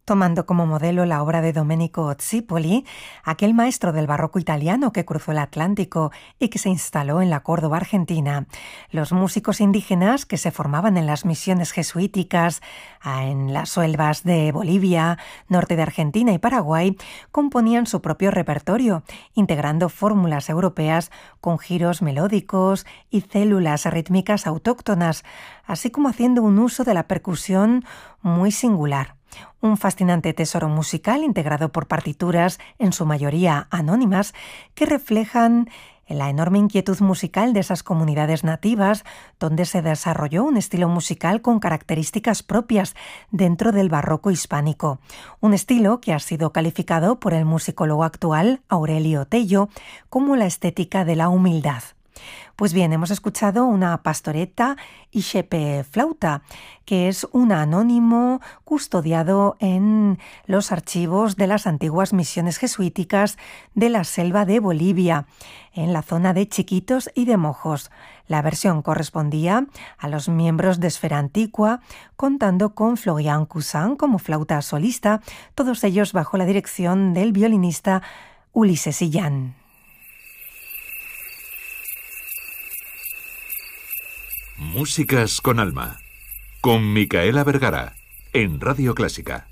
tomando como modelo la obra de Domenico Zipoli, aquel maestro del barroco italiano que cruzó el Atlántico y que se instaló en la Córdoba argentina. Los músicos indígenas que se formaban en las misiones jesuíticas, en las selvas de Bolivia, norte de Argentina y Paraguay, componían su propio repertorio, integrando fórmulas europeas con giros melódicos y células rítmicas autóctonas, así como haciendo un uso de la percusión muy singular. Un fascinante tesoro musical integrado por partituras, en su mayoría anónimas, que reflejan la enorme inquietud musical de esas comunidades nativas, donde se desarrolló un estilo musical con características propias dentro del barroco hispánico. Un estilo que ha sido calificado por el musicólogo actual Aurelio Tello como la estética de la humildad. Pues bien, hemos escuchado una pastoreta Iscepe Flauta, que es un anónimo custodiado en los archivos de las antiguas misiones jesuíticas de la selva de Bolivia, en la zona de Chiquitos y de Mojos. La versión correspondía a los miembros de Esfera Antigua, contando con Florian Cousin como flauta solista, todos ellos bajo la dirección del violinista Ulises Illán. Músicas con alma, con Micaela Vergara, en Radio Clásica.